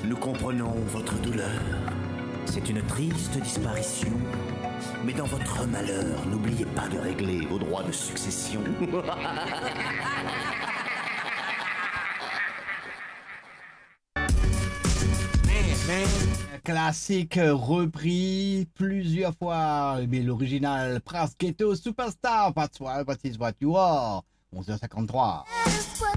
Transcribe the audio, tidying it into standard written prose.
Nous comprenons votre douleur. C'est une triste disparition. Mais dans votre malheur, n'oubliez pas de régler vos droits de succession. Classique repris plusieurs fois, mais l'original Prince Ghetto Superstar, That's what is what you are, 11h53.